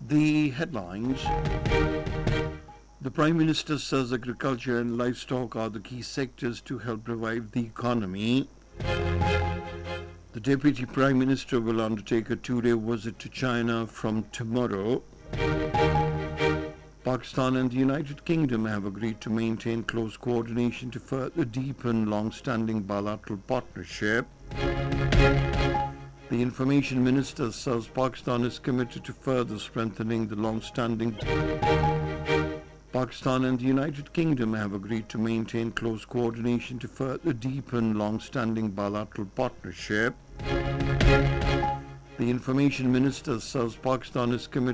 The headlines. The Prime Minister says agriculture and livestock are the key sectors to help revive the economy. The Deputy Prime Minister will undertake a 2-day visit to China from tomorrow. Pakistan and the United Kingdom have agreed to maintain close coordination to further deepen long-standing bilateral partnership. The Information Minister says Pakistan is committed to further strengthening the long-standing. Pakistan and the United Kingdom have agreed to maintain close coordination to further deepen long-standing bilateral partnership. The Information Minister says Pakistan is committed